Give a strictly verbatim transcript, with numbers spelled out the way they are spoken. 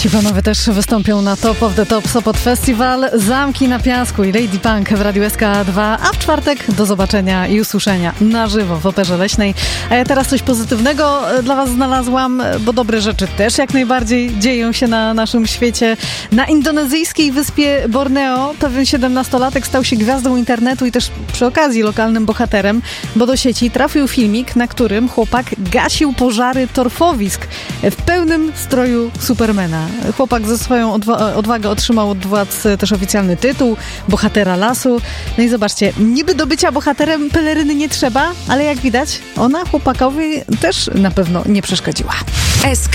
Ci panowie też wystąpią na Top of the Top Sopot Festival. Zamki na Piasku i Lady Punk w Radiu S K dwa, a w czwartek do zobaczenia i usłyszenia na żywo w Operze Leśnej. A ja teraz coś pozytywnego dla was znalazłam, bo dobre rzeczy też jak najbardziej dzieją się na naszym świecie. Na indonezyjskiej wyspie Borneo pewien siedemnastolatek stał się gwiazdą internetu i też przy okazji lokalnym bohaterem, bo do sieci trafił filmik, na którym chłopak gasił pożary torfowisk w pełnym stroju Supermana. Chłopak ze swoją odwa- odwagę otrzymał od władz też oficjalny tytuł bohatera lasu. No i zobaczcie, niby do bycia bohaterem peleryny nie trzeba, ale jak widać, ona chłopakowi też na pewno nie przeszkodziła. S